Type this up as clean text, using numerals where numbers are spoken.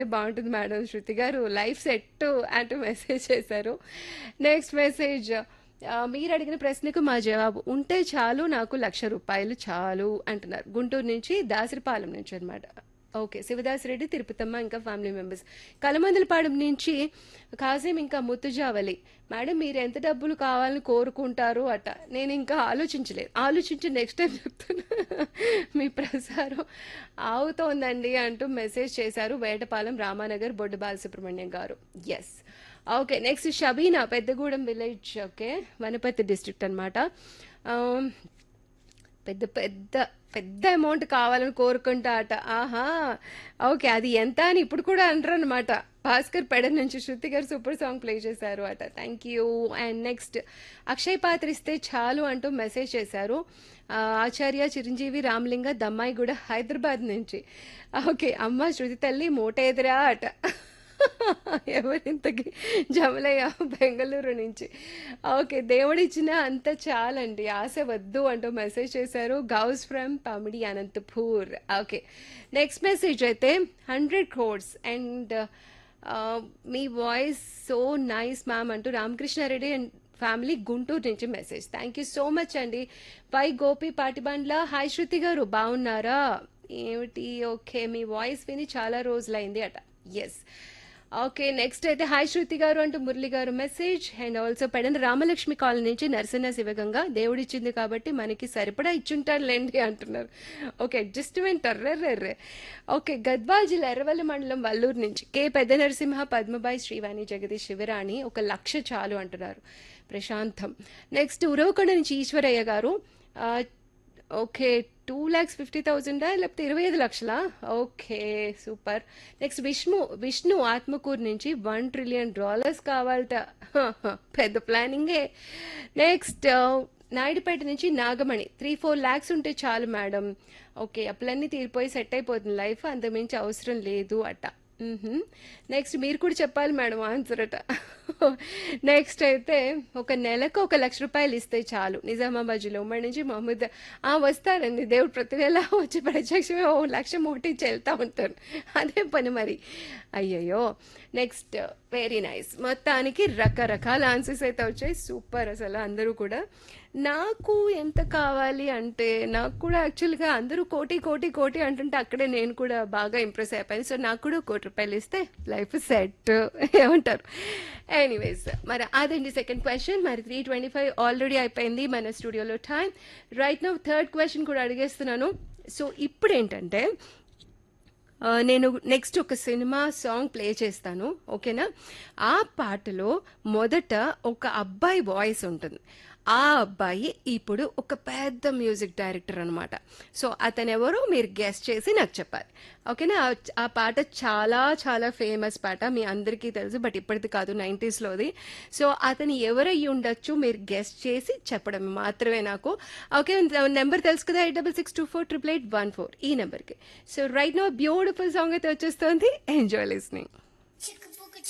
బాగుంటుంది మేడం. శృతి గారు life set అంటూ మెసేజ్ చేశారు. నెక్స్ట్ మెసేజ్ మీరు అడిగిన ప్రశ్నకు మా జవాబు ఉంటే చాలు నాకు ₹1,00,000 చాలు అంటున్నారు. గుంటూరు నుంచి దాసరిపాలెం నుంచి అనమాట. ఓకే. శివదాస్ రెడ్డి, తిరుపతమ్మ ఇంకా ఫ్యామిలీ మెంబర్స్. కలమందలపాడు నుంచి కాసిం ఇంకా ముత్తుజావలి. మేడం మీరు ఎంత డబ్బులు కావాలని కోరుకుంటారు అట. నేను ఇంకా ఆలోచించలేదు. ఆలోచించి నెక్స్ట్ టైం చెప్తాను. మీ ప్రసారం ఆగుతోందండి అంటూ మెసేజ్ చేశారు వేటపాలెం రామానగర్ బొడ్డు బాలసుబ్రహ్మణ్యం గారు. Yes. Okay. Next Shabina Peddagudem village. Okay. Wanaparthy district అనమాట. పెద్ద పెద్ద పెద్ద అమౌంట్ కావాలని కోరుకుంటా అట. ఆహా! ఓకే. అది ఎంత అని ఇప్పుడు కూడా అనరనమాట. భాస్కర్ పెడ నుంచి శృతి గారు సూపర్ సాంగ్ ప్లే చేశారు అట. Thank you. And next Akshay పాత్ర ఇస్తే చాలు అంటూ మెసేజ్ చేశారు. ఆచార్య చిరంజీవి రామలింగ దమ్మాయిగూడ హైదరాబాద్ నుంచి. ఓకే. అమ్మ శృతి తల్లి మూట ఎదురా అట. ఎవరింతకి జమలయ్య బెంగళూరు నుంచి. ఓకే. దేవుడిచ్చిన అంత చాలండి ఆశ వద్దు అంటూ మెసేజ్ చేశారు. Ghouse from Pamidi Anantapur. Okay. Next message అయితే 100 crores and me voice so nice ma'am అంటూ రామకృష్ణారెడ్డి అండ్ ఫ్యామిలీ గుంటూరు నుంచి message. Thank you so much అండి. పై గోపి పాటిబండ్ల. హాయ్ శృతి గారు బాగున్నారా ఏమిటి? ఓకే. మీ వాయిస్ విని చాలా రోజులైంది అట. ఎస్. ఓకే. నెక్స్ట్ అయితే హాయ్ శృతి గారు అంటూ మురళి గారు message. And also Pedana Ramalakshmi colony నుంచి నరసింహ శివగంగ. దేవుడిచ్చింది కాబట్టి మనకి సరిపడా ఇచ్చుంటారులేండి అంటున్నారు. ఓకే. అడ్జస్ట్మెంట్ అర్రెర్రెర్రే. ఓకే. గద్వాల్ జిల్లా ఎర్రవల్లి మండలం వల్లూరు నుంచి కే పెద్ద నరసింహ పద్మబాయి శ్రీవాణి జగదీష్ శివరాణి 1,00,000 చాలు అంటున్నారు. ప్రశాంతం. నెక్స్ట్ ఉరవకొండ నుంచి ఈశ్వరయ్య గారు. ఓకే. 2,50,000 లేకపోతే 25 లక్షలా? Okay. Super. Next Vishnu Atmakur నుంచి $1 trillion కావాలట. పెద్ద ప్లానింగే. నెక్స్ట్ నాయుడుపేట నుంచి నాగమణి 3-4 lakhs ఉంటే చాలు మేడం. ఓకే. అప్పులన్నీ తీరిపోయి సెట్ అయిపోతుంది లైఫ్, అంతకుమించి అవసరం లేదు అట. నెక్స్ట్ మీరు కూడా చెప్పాలి మేడం ఆన్సర్ అట. నెక్స్ట్ అయితే ఒక నెలకు ₹1,00,000 ఇస్తే చాలు. నిజామాబాద్ జిల్లా ఉమ్మడి నుంచి మహమ్మద్. వస్తారండి దేవుడు ప్రతి నెల వచ్చి ప్రత్యక్షమే 1,00,000 మోటించి వెళ్తూ ఉంటారు. అదే పని మరి. అయ్యయ్యో. Next very nice. మొత్తానికి రకరకాల ఆన్సర్స్ అయితే వచ్చాయి. సూపర్ అసలు అందరూ కూడా. నాకు ఎంత కావాలి అంటే నాకు కూడా యాక్చువల్గా అందరూ కోటి కోటి కోటి అంటుంటే అక్కడే నేను కూడా బాగా ఇంప్రెస్ అయిపోయాను. సో నాకు కూడా ₹1,00,000 ఇస్తే లైఫ్ సెట్ ఏమంటారు? ఎనీవేస్ మరి అదండి సెకండ్ క్వశ్చన్. మరి 3:25 ఆల్రెడీ అయిపోయింది మన స్టూడియోలో time. Right now third question కూడా అడిగేస్తున్నాను. సో ఇప్పుడు ఏంటంటే నేను నెక్స్ట్ ఒక సినిమా సాంగ్ ప్లే చేస్తాను. ఓకేనా? ఆ పాటలో మొదట ఒక అబ్బాయి వాయిస్ ఉంటుంది. ఆ అబ్బాయి ఇప్పుడు ఒక పెద్ద మ్యూజిక్ డైరెక్టర్ అనమాట. సో అతను ఎవరో మీరు గెస్ట్ చేసి నాకు చెప్పాలి. ఓకేనా? ఆ పాట చాలా చాలా ఫేమస్ పాట, మీ అందరికీ తెలుసు. బట్ ఇప్పటిది కాదు, 90sలోది. సో అతను ఎవరయ్యి ఉండొచ్చు మీరు గెస్ట్ చేసి చెప్పడం మాత్రమే నాకు. ఓకే. నెంబర్ తెలుసు కదా, 8662488814 ఈ నెంబర్కి. So right no beautiful song అయితే వచ్చేస్తుంది. Enjoy listening.